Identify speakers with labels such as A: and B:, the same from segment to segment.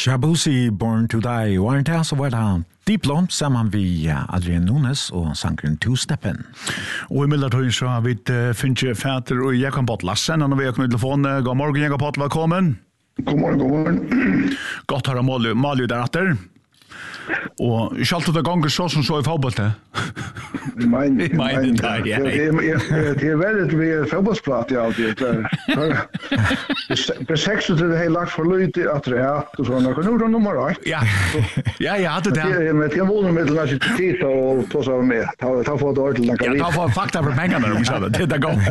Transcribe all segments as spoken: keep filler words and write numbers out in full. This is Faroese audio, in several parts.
A: Shabuzi, Born to Die, og en så var det Diplom sammen vi Adrian Nunes og sangren Two Steppen.
B: Og i midlertid så har vi uh, Finche Fæter og Jakob Pott Lassen, og når vi har knyttet telefonen. God morgen, Jakob Pott, velkommen.
C: God morgen, god morgen.
B: Godt har du Malju deretter. Og ikke alltid det ganger så som så i fotballet.
C: I mind,
B: I mind, ja.
C: Det er veldig vi er fotballsprat i alltid. Det seks til det har lagt for lyd at det er og sånn. Nå er det nummer ett.
B: Ja, ja, ja, det
C: er. Men det er volden med til næste tid og på så med. Ta få det ordentlig.
B: Ja, ta få fakta for pengene om så det. Det går.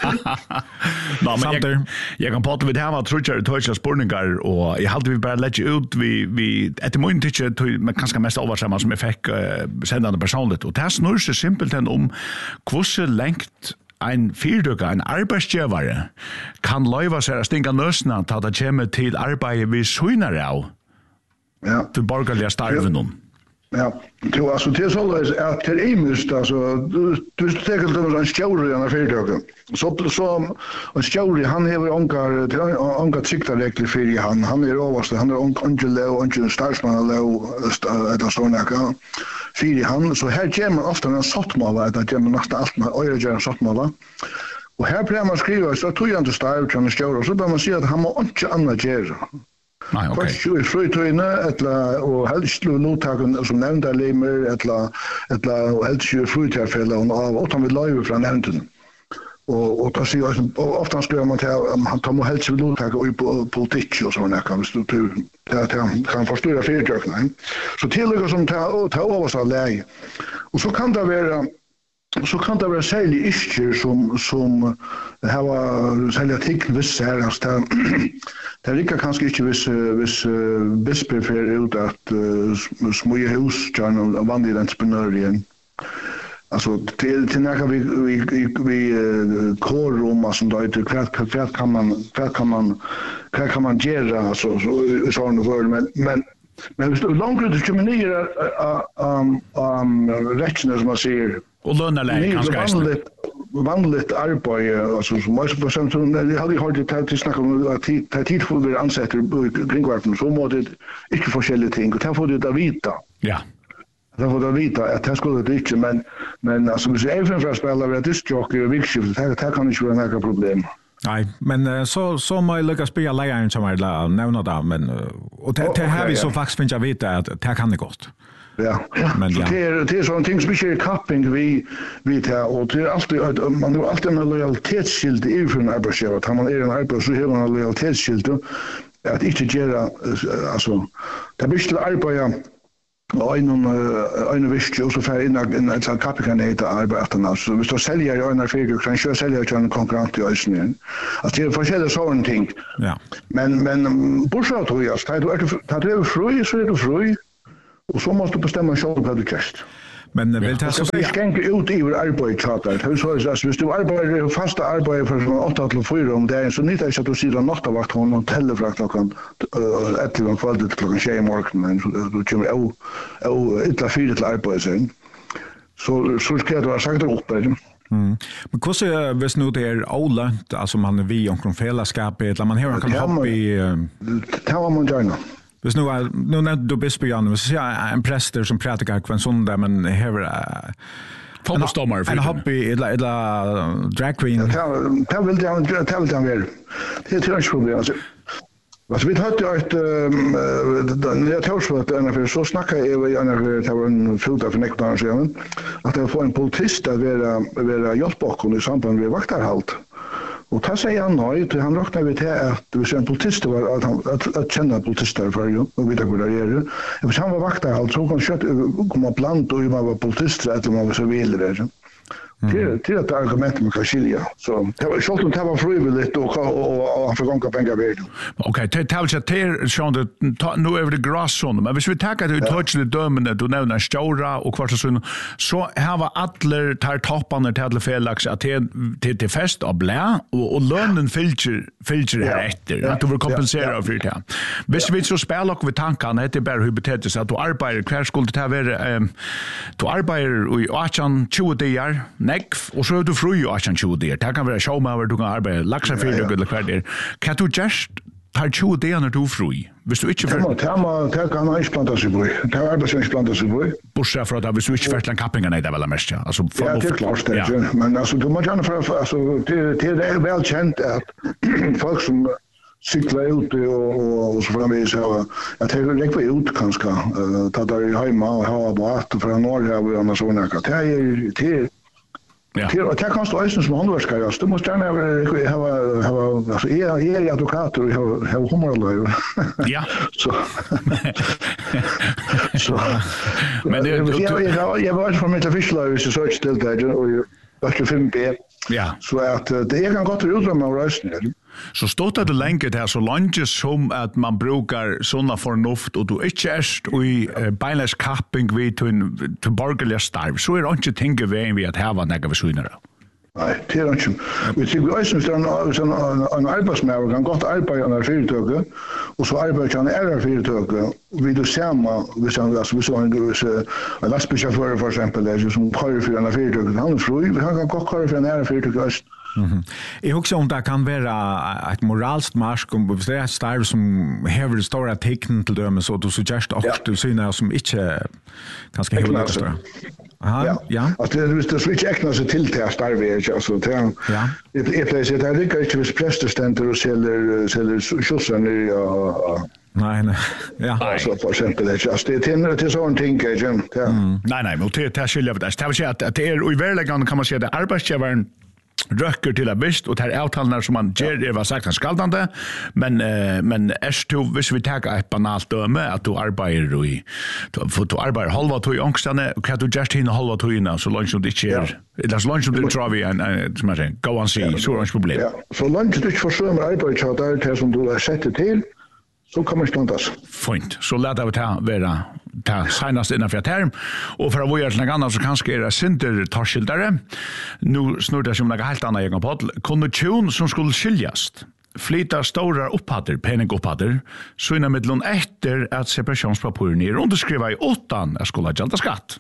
B: Nå, men jeg, jeg kan prate med det her med trutcher tøyser spurningar og jeg halte vi bare lette ut vi vi etter måten ikke men kanskje mest oversamma som jeg fikk uh, sendende personligt. Og det snurrer seg simpelthen om hvordan lengt en fyrdøkker, en arbeidsgjøvare, kan løyva seg å stinga nøsene til at det kommer til arbeidet vi søgner av
C: ja.
B: Til borgerlige starven.
C: Ja, det var alltså det så att det är mest alltså du du tänker då en stjärna i en fyrdöker. Så så en stjärna han har ankar ankar sikta direkt för han han är överste han är angel och angel starsman och det står näka för han så här kommer ofta en sottmål att det kommer nästan allt med öre en sottmål. Och här blir man skriva så tog jag inte starv från stjärna så bör man se att han har inte annat göra.
B: Nej, okej.
C: Okay. Frøytøyne, etla, og helst lovtaken som nevnte limer, etla, etla, og helst frøytøyfellene av, og han vil løyve fra nevnten. Og, og da sier jeg, og ofte skriver man til, han tar må helst lovtaken i politikk og sånn, hvis du kan forstyrre fyrtøkene. Så tillykker som tar over seg leie. Og så kan det være, så kan det være særlig isker som, som har særlig artikkel visst her, altså det er ikke kanskje ikke hvis, hvis uh, bisper fer ut at uh, smøye hus gjør vanlige entreprenører igjen. Altså, til, til nærke vi, vi, vi, vi uh, kårrommer som da heter, hva, hva kan man, hva kan man, hva kan man gjøre, altså, så, sånn for, men, men, men hvis du langt ut kommer ned um, um, rettene, som man sier,
B: og lønnerleg, kanskje
C: vanligt, vanligt arbeid, altså, som jeg på samt, jeg hadde hørt det til snakke om at det er tid for å være ansetter i kringverden, så må det ikke forskjellige ting, og det får det å vite.
B: Ja.
C: Det får det å vite at det skulle det ikke, men, men altså, hvis jeg er fra spiller ved diskjockey og vikskiftet, det, det kan ikke være noe problem.
A: Nej, men uh, så så må jeg lykkes spille leieren som er la nevne det, men uh, og det okay, her vi så faktisk finner jeg vite at det kan det godt.
C: Ja, men ja. Det är det är sån ting som inte är kapping vi vi tar och det är alltid man har alltid en lojalitetsskyld i för en arbetsgivare. Tar man är en arbetsgivare så har man en lojalitetsskyld att inte göra alltså det blir till arbeta och en en visst och så för in en en kapping heter arbetarna så hvis du säljer en affär kan köra sälja till en konkurrent i ösnen. Alltså det är forskjelliga sådana ting.
A: Ja.
C: Men men bursar tror jag att du är du fri så är du fri. Och så måste du bestämma själv vad du gör.
A: Men vill
C: ja.
A: ta så
C: jag skänka ut i arbetschatter. Hur så är det så hvis du arbetar fasta arbete för åtta till fyra om det så nytt är det att du sitter nattavakt och någon telefrakt och kan elva kvällen till klockan sex i morgon men så du kommer au au illa fyra till arbete sen. Så så ska du ha sagt det upp eller.
A: Mm. Men hur så visst nu det är olönt alltså man är vi omkring fällskapet eller man har kan hobby
C: det har man gärna.
A: Hvis nu nu när du bisper Jan så säger en präster som pratar kvar söndag men här
B: fotbollsdomare
A: för en hobby eller eller drag queen.
C: Det vill jag det vill jag väl. Det är ett problem alltså. Vad vi hade ett när jag tog så att en så snacka jag i en det var en filter för nektar så att det får en politist att vara vara hjälpbakgrund i samband med vaktarhalt. Och ta sig han nöjd till han räknar vi till att vi sen politist var att han att, att känna politister för ju och vita hur det är. Jag vill han var vaktar alltså så kan kött komma plant och man var politister eller man var så vidare det. Det det är argument med Kasilia. Så det var självt det var frivilligt och och och för gånga pengar vet.
B: Okej, det tar jag till Sean det nu över det grasszon. Men hvis vi tar det touch det dömande du nämner stora och kvart så så här var alla tar topparna till alla felax att till till fest och blä och och lönen filter filter efter att du vill kompensera för det. Hvis vi så spelar och vi tankarna det är bara hypotetiskt att du arbetar kvar skulle det vara du arbetar i åttan tjugo dagar nekv, og så er du fru i åttan tjugo dagar. Det kan være showmaver, du kan arbeide laksa fyrir eller hver der. Kan du just tar tjugo det när du fri. Hvis du inte för
C: tema ta kan han inte planta sig på. Ta arbetsgivaren inte planta sig på.
B: Bortsett från att hvis du inte för en campingen nej det väl mest. Alltså
C: ja, det är klart det. Men alltså du måste gärna för alltså det det är väl känt att folk som cyklar ut och och så framvis så att det räcker ut kanske ta där hemma och ha båt för norr här vi annars såna att det är det ja. Det är kan stå som handverkare. Du måste gärna ha ha alltså är är advokat och ha ha humorlöv.
B: Ja.
C: Så. Så. Men det jag jag jag var från mitt official så search till där och jag fem B.
B: Ja.
C: Så att det är kan gott utrymme av rösten.
B: Så stått det länge där så långt som att man brukar såna förnuft och du inte erst och i beinless capping vid till till borgerliga starv så är det inte tänka vägen vi att ha några besynare.
C: Nej, det är inte. Vi tycker ju att en en arbetsmävare kan gott arbeta när företag och så arbetar han är företag vi då samma vi som alltså vi så en lastbilschaufför för exempel där som kör för en företag han är fri han kan gott köra för en företag.
A: Mhm. Jag också om det kan vara ett moralskt marsk om det är starv som häver stora tecken till dem så du suggest också du syna som inte kanske häver det stora. Aha, ja.
C: Att det visst det switch äknar sig till till starv alltså till.
A: Ja.
C: Det är plötsligt det rycker inte vid prästestenter och säljer säljer skjutsar ja.
A: Nej, nej. Ja.
C: Alltså för exempel det just det är till sån ting igen. Ja.
B: Nej, nej, men det är skilja det. Det vill säga att det är i verkligheten kan man säga att arbetsgivaren röker till att visst och det här avtalen som man ger det var sagt han skaldande men uh, men är du hvis vi tar ett banalt döme att du arbetar i du får du arbetar halva tid i ångstane och kan du just hinna halva tid så långt som det sker det är långt som det tror vi en som man säger go on see så är det problem
C: ja så långt du inte försöker arbeta där som du har sett till så kommer det stannas
B: fint så låt det ta vara ta senast innan för term och för att vara något annat så kanske är det center torskildare nu snurrar det som något helt annat jag på kondition som skulle skiljas flytta stora upphatter penningupphatter så innan mellan efter att separationspapperen är underskriva i åttan jag skulle jalta skatt.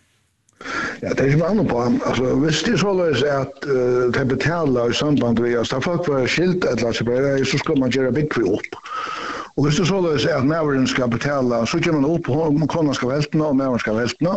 C: Ja, det är ju man på alltså visst det så är att det betalar i samband med att folk var skilt eller så ska man göra big upp. Och hvis det så är att mävaren ska betala så kan man upp om konan ska vältna och mävaren ska vältna.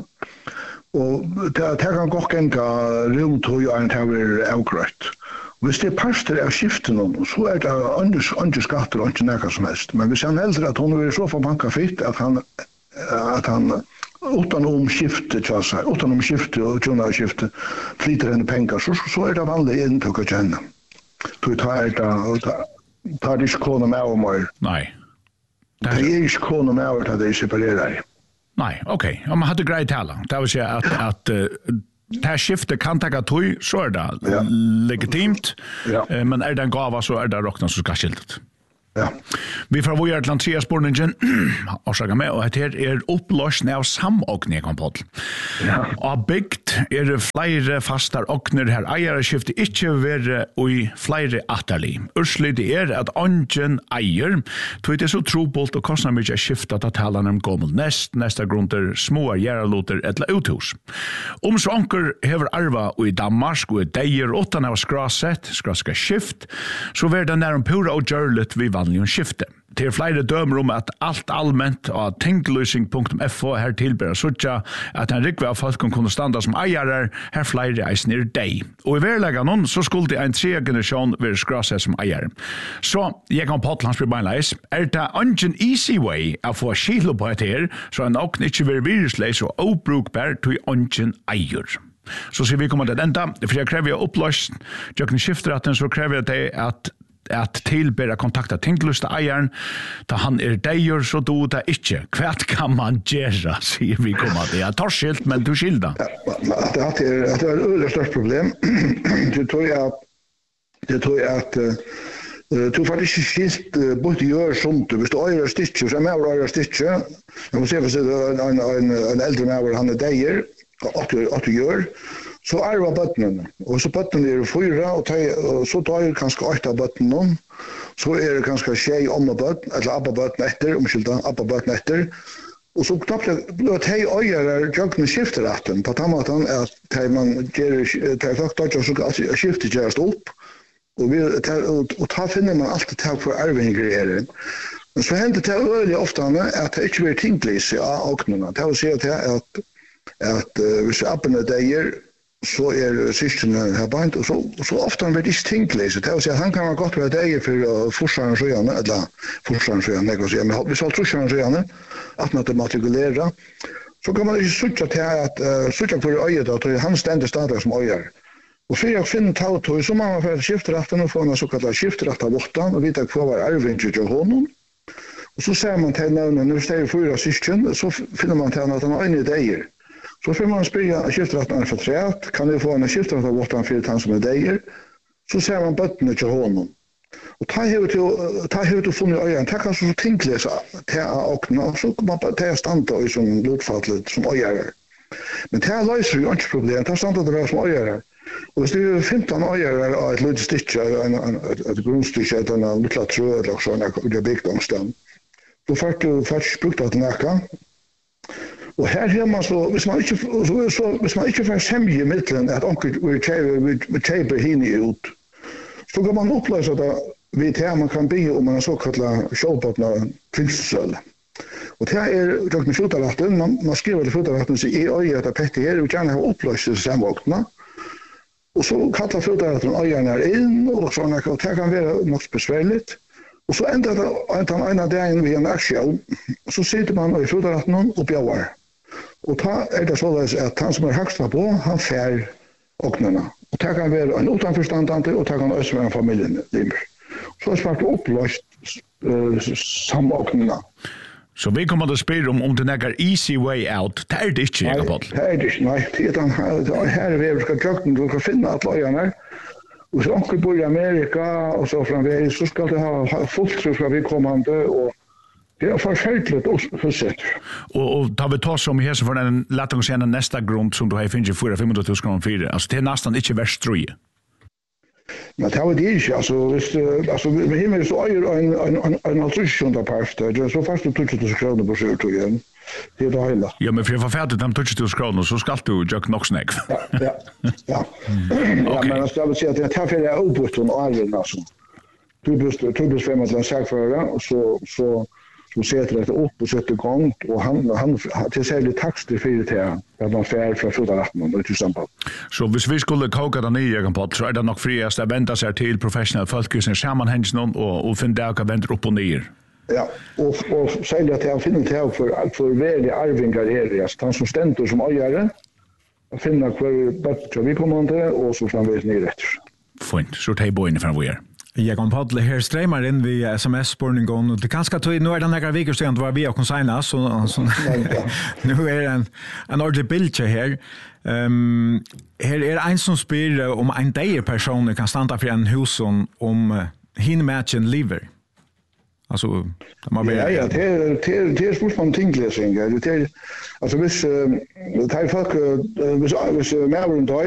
C: Och det kan gå enka runt hur jag inte har avgrätt. Och hvis det är parster av skiften så är det andra, andra skatter och inte näka som helst. Men hvis han äldre att hon är så förbanka fitt att han att han utan omskifte så att utan omskifte och tjuna skifte flyter henne pengar så så är det vanligt intryck att känna. Du tar det och tar det skona med och mer.
B: Nej.
C: Det är inte skona med att det separerar.
B: Nej, okej. Okay. Om man hade grejt tala. Det vill säga att att uh, det här skiftet kan ta tog så är det ja. legitimt. Ja. Uh, men är det en gåva så är det rockna som ska skiltet.
C: Ja.
B: Vi får vara till Andreas Borningen och säga med och det är upplösning av samåkning kan på. Ja. Och byggt är det flera fastar åkner här ägare skifte inte vara i flera atterli. Ursligt är att ungen äger då det är så trobult och kostnader mycket att skifta att tala om gammel näst nästa grunder små järloter eller uthus. Om så anker hever arva och i Danmark och i dejer åttan av skraset skraska skift så var det när en pura och görlet vi vanligen skifte. Det är flera dömer om att allt allmänt av tinglösing punkt f h här tillbör så att en rikve av folk kunde standa som ägare här flera eisen er deg. Och i verlägga någon så skulle en tre generation vara skrasa som ägare. Så jag kan på Atlands beinleis är det ingen easy way att få skilo på det här så en och inte vara virusleis och obrukbar till ingen äger. Så ser vi kommer till ända, för jag kräver jag upplöst, jag kan skifta att den så kräver jag det att att tillbera kontakta tingslusta ägaren da han er dejer så då det ikke. Kvart kan man göra, sier vi kommer det. Jag tar skilt, men du skilda.
C: Det är ett öde störst problem. Det tror jag att det tror jag att du faktiskt skilt bort gör sånt. Hvis du äger stitcher, så är med att äger stitcher. Jag måste se för en en en äldre med han är dejer att att gör. Så arva bötnen, och så bötnen är fyra, och, ta, och så tar jag kanske åtta bötnen, så är det kanske tjej om bötnen, eller abba bötnen efter, omskylda abba bötnen efter, och så knappt blir det hej öjar jökna skifterätten, på den måten att man ger till faktor så att skiftet görs upp, och, vi, och, och ta finner man alltid tag för arvingar. så händer det öliga ofta att det inte blir tinglis i åknarna. Det vill säga att att hvis appen är där så är systemet här bant och så så ofta blir det inte tinglis. Det vill säga han kan vara gott vara där för forsaren så gärna eller forsaren så gärna och så men vi ska truscha så gärna att man matrikulera. Så kan man ju söka till att söka för öjet att han ständer stadigt som öjar. Och för jag finner tauto så man får skifträtten och få en så kallad skifträtt av bortan och vita kvar var arvinget till honom. Och så ser man till när nu står fyra syskon så finner man till att han har en idéer. Så får man spela skifträtten för träet kan du få en skifträtt av bortan för han som är idéer. Så ser man bötterna till honom. Och ta hur till ta hur till funnit öjan ta kan så tänkläsa till och så kommer man ta stand och som lutfallet som öjar. Men det löser ju inte problem. Ta stand det som öjar. Och hvis det är femton öjar av ett litet stycke, ett grundstycke, en liten tråd eller så, när det byggt omstånd. Då får du faktiskt brukt att näka. Och här har man så, hvis man inte, så, så, hvis man inte får sämje i mittlen att onkel vill tejpa henne ut, så kan man upplösa det vid det man kan be om en så kallad självbottna tvinstsöl. Och det här är dock med fotarrätten, man, man skriver till fotarrätten så i ögat att Petter här och gärna ha upplöst i samvåkna. Och så kallar fotarrätten ögarna in och sådana och det kan vara något besvärligt. Och så ändrar det en av dagen vid en aktion. Och så sitter man i fotarrätten och bjauar. Och då är det så att han som är högsta på, han fär ögonen. Och det kan vara en utanförstandande och det kan också vara en familjen. Så är det svart upplöst uh, samögonen.
B: Så vi kommer att spela om om det är easy way out. Det är det inte, Jakob.
C: Det är det inte, nej. Det är här vi ska trycka, du kan finna att löjarna. Och så onkel bor i Amerika och så framvägs så ska det ha fullt så ska vi kommande och det är förfärligt för sätt.
B: Och och tar vi tar som här så för den lättare sen nästa grund som du har finnit för fem hundra tusen kronor för. Alltså det är nästan inte värst tre.
C: Men det var det inte, alltså, visst, alltså med himmel så är en, en, en, en altruistion part, det är så fast du tusen kronor på sig till igen. Det är det hela.
B: Ja, men för jag får färdigt de tusen kronor så ska du ju nog snägg.
C: Ja, ja, ja. Mm. Ja, okay. Men jag vill säga att det här för det är uppåt från Arlen, alltså. Du blir du blir fem att en sakförare och så så så sätter det upp och sätter igång och han han till sig det tax det för det här att man fär för fotarrätten och till exempel.
B: Så hvis vi skulle koka den i egen pott så är det nog friast att vända sig till professionell folk som sammanhängen och och fundera på vänder upp och ner.
C: Ja, och och säga att jag finner det för för välja arvingar här han som ständer som ägare att finna kvar bättre vi kommer inte och så framvägs ni rätt.
B: Fint, så tar jag in från vi
A: Jag kan podla här strömmar in vid sms-spårningen och det kanske tog nu är det några veckor sedan var vi och konsigna så, så nu är det en, en ordentlig bild här. Um, här är en som spyr om en dag person kan stanna för en hus om, om hin matchen lever. Alltså, man blir,
C: ja, ja, det är det det är spontant tingläsning. Det är alltså hvis det är folk hvis hvis mer än dag